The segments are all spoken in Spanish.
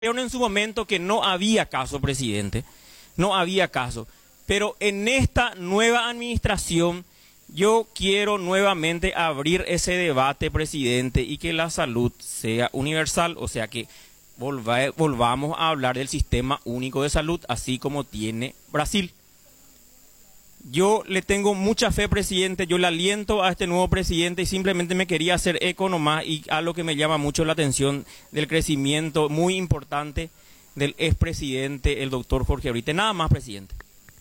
En su momento que no había caso, presidente, no había caso. Pero en esta nueva administración yo quiero nuevamente abrir ese debate, presidente, y que la salud sea universal, o sea que volvamos a hablar del sistema único de salud, así como tiene Brasil. Yo le tengo mucha fe, presidente, yo le aliento a este nuevo presidente y simplemente me quería hacer eco nomás y algo que me llama mucho la atención del crecimiento muy importante del expresidente, el doctor Jorge Abrite. Nada más, presidente.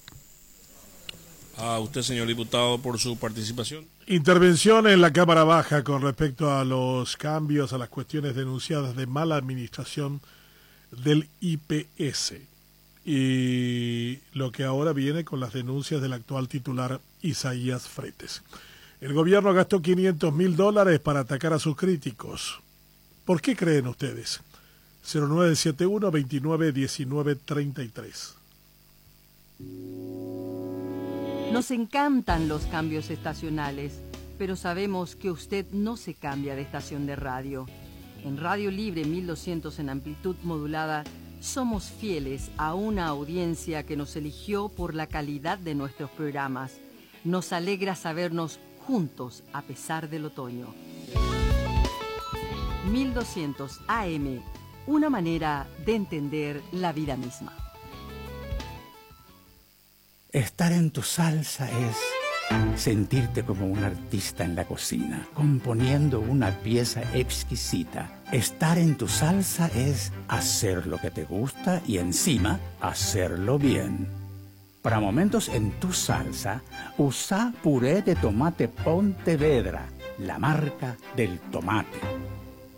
A usted, señor diputado, por su participación. Intervención en la Cámara Baja con respecto a los cambios, a las cuestiones denunciadas de mala administración del IPS. Y lo que ahora viene con las denuncias del actual titular Isaías Fretes. El gobierno gastó $500.000 para atacar a sus críticos. ¿Por qué creen ustedes? 0971-291933. Nos encantan los cambios estacionales, pero sabemos que usted no se cambia de estación de radio. En Radio Libre 1200 en amplitud modulada, somos fieles a una audiencia que nos eligió por la calidad de nuestros programas. Nos alegra sabernos juntos a pesar del otoño. 1200 AM, una manera de entender la vida misma. Estar en tu salsa es sentirte como un artista en la cocina, componiendo una pieza exquisita. Estar en tu salsa es hacer lo que te gusta y encima hacerlo bien. Para momentos en tu salsa, usa puré de tomate Pontevedra, la marca del tomate.